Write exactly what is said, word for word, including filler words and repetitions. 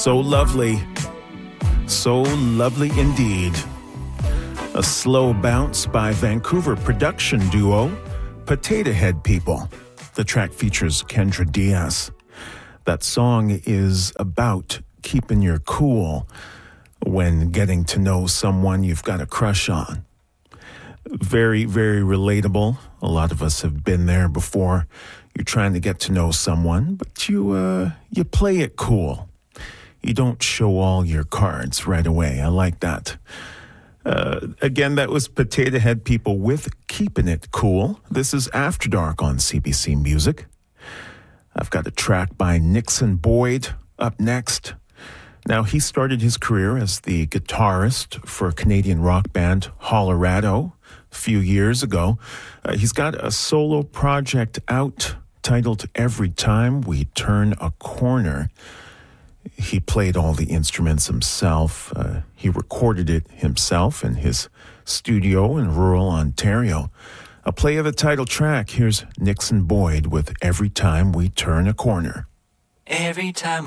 So lovely. So lovely indeed. A slow bounce by Vancouver production duo Potato Head People. The track features Kendra Diaz. That song is about keeping your cool when getting to know someone you've got a crush on. Very, very relatable. A lot of us have been there before. You're trying to get to know someone, but you uh, you play it cool. You don't show all your cards right away. I like that. Uh, again, that was Potato Head People with Keeping It Cool. This is After Dark on C B C Music. I've got a track by Nixon Boyd up next. Now, he started his career as the guitarist for a Canadian rock band, Hollerado, a few years ago. Uh, he's got a solo project out titled Every Time We Turn a Corner. He played all the instruments himself. Uh, he recorded it himself in his studio in rural Ontario. A play of the title track. Here's Nixon Boyd with Every Time We Turn a Corner. Every time